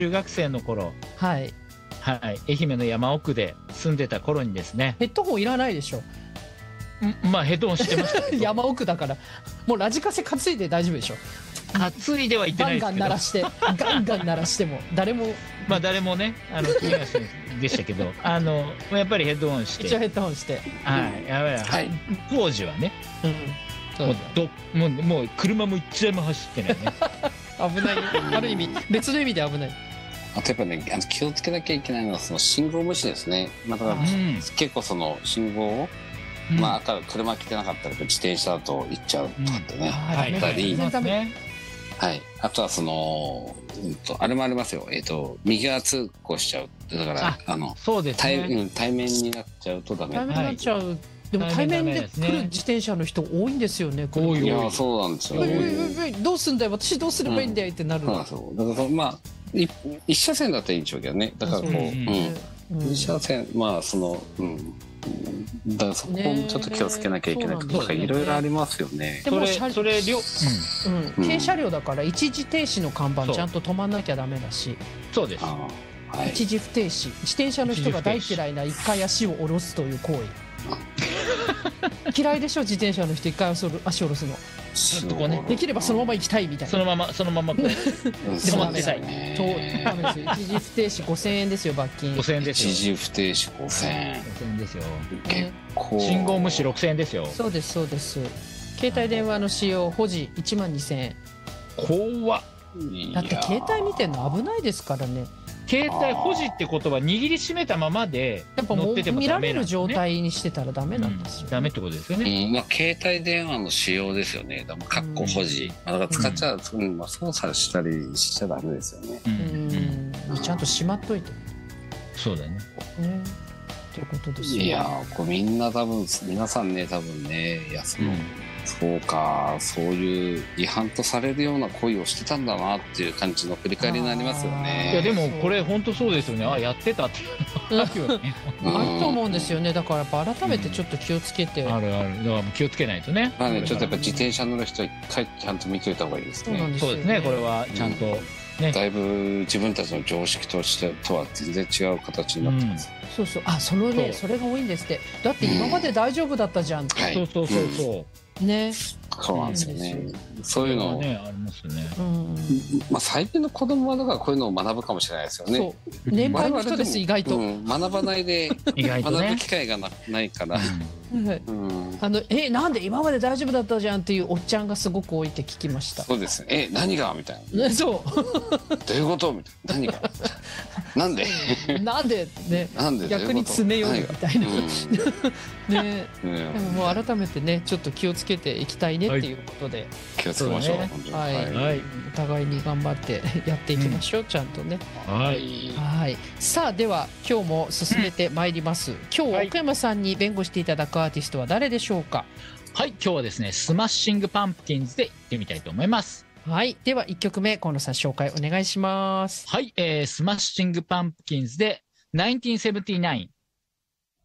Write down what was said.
学生の頃、 はい。 はい、愛媛の山奥で住んでた頃にですね、 ヘッドホンいらないでしょ。 まあヘッドホンしてましたけど山奥だから。もうラジカセ担いで大丈夫でしょ。 担いではいってガンガないですけど、 ン鳴らして、ガンガン鳴らしても、誰もまあ誰もね気にはしないでしたけどやっぱりヘッドホンして、 一応ヘッドホンして。 はい、やばい、 はい当時はね、 うん。そうもうもう車も一台も走ってないね危ないよ。ある意味、別の意味で危ない。 あとやっぱね、気をつけなきゃいけないのはその信号無視ですね。まあ、だから結構その信号を、まあ赤車来てなかったら自転車だと行っちゃうとかってね、あったり、はい。あとはその、あれもありますよ。右側通行しちゃう。だからそうですね、 対面になっちゃうとダメ。 対面になっちゃう。でも対面で来る自転車の人多いんですよね。 いやそうなんですよ。 どうすんだよ、私どうすればいいんだよってなる。 そうだからまあ一車線だったらいいんでしょうけどね。だからこう二車線、まあそのだからそこもちょっと気をつけなきゃいけないとかいろいろありますよね。 でもそれ軽車両だから一時停止の看板ちゃんと止まんなきゃダメだし。 そうです。 一時不停止、自転車の人が大嫌いな一回足を下ろすという行為。嫌いでしょ、自転車の人一回足下ろすの。 ずっとこうね、 できればそのまま行きたいみたいな。 そのままこう止まってたい。ダメですよ。一時不停止5000円ですよ、罰金。 5000円ですよ。 一時不停止5000円。 5000円ですよ。 結構。 信号無視6000円ですよ。 そうですそうです。携帯電話の使用保持12000円。 怖っ。 だって携帯見てんの危ないですからね。 携帯保持ってことは握りしめたままで乗ってても見られる状態にしてたらダメなんですよ。 ダメってことですよね。 まあ携帯電話の使用ですよね。かっこ保持。だから使っちゃ操作したりしちゃダメですよね。 ちゃんとしまっといて。 そうだね。 ということですよ。 いやこれみんな皆さんね多分ね、そうか、そういう違反とされるような行為をしてたんだなっていう感じの振り返りになりますよね。 いやでもこれ本当そうですよね。やってたってあるよね。 あると思うんですよね。だからやっぱ改めてちょっと気をつけて。 ある。だから気をつけないとね。 まあね、ちょっとやっぱ自転車乗る人は一回ちゃんと見といた方がいいですね。 そうですね。これはちゃんとね。 だいぶ自分たちの常識とは全然違う形になってます。 そうそう。そのね、それが多いんですって。だって今まで大丈夫だったじゃんって。 そう。 ね。 そうなんですよね。そういうのねありますよね。 まあ最近の子供はだからこういうのを学ぶかもしれないですよね。 そう。年配の人です意外と。 学ばないで学ぶ機会がないから。 なんで今まで大丈夫だったじゃんっていうおっちゃんがすごく多いって聞きました。 そうですね。何がみたいな。 そう。 どういうことみたいな。何が。なんで。 なんでね。逆に詰めようみたいな。ね。でももう改めてねちょっと気をつけていきたいねっていうことで。 気をつけましょう。 はい。お互いに頑張ってやっていきましょう。ちゃんとね。 はい。 さあでは今日も進めてまいります。今日奥山さんに弁護していただくアーティストは誰でしょうか。 はい、今日はですねスマッシングパンプキンズでいってみたいと思います。 はい、では1曲目河野さん紹介お願いします。 はい、スマッシングパンプキンズで1979。